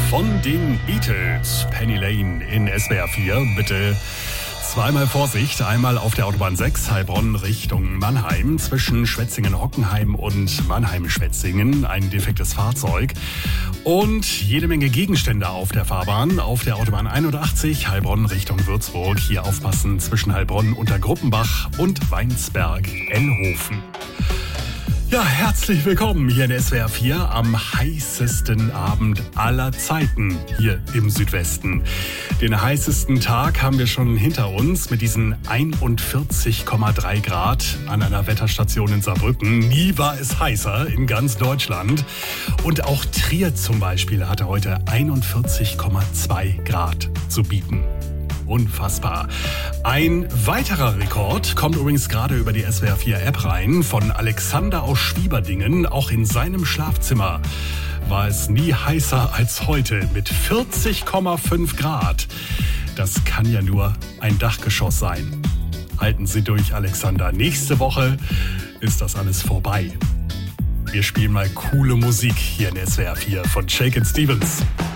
von den Beatles. Penny Lane in SWR 4. Bitte zweimal Vorsicht. Einmal auf der Autobahn 6 Heilbronn Richtung Mannheim. Zwischen Schwetzingen-Hockenheim und Mannheim-Schwetzingen ein defektes Fahrzeug. Und jede Menge Gegenstände auf der Fahrbahn. Auf der Autobahn 81 Heilbronn Richtung Würzburg. Hier aufpassen zwischen Heilbronn unter Gruppenbach und Weinsberg-Ellhofen. Ja, herzlich willkommen hier in SWR 4 am heißesten Abend aller Zeiten hier im Südwesten. Den heißesten Tag haben wir schon hinter uns mit diesen 41,3 Grad an einer Wetterstation in Saarbrücken. Nie war es heißer in ganz Deutschland. Und auch Trier zum Beispiel hatte heute 41,2 Grad zu bieten. Unfassbar. Ein weiterer Rekord kommt übrigens gerade über die SWR 4 App rein von Alexander aus Schwieberdingen. Auch in seinem Schlafzimmer war es nie heißer als heute mit 40,5 Grad. Das kann ja nur ein Dachgeschoss sein. Halten Sie durch, Alexander. Nächste Woche ist das alles vorbei. Wir spielen mal coole Musik hier in SWR 4 von Shakin' Stevens.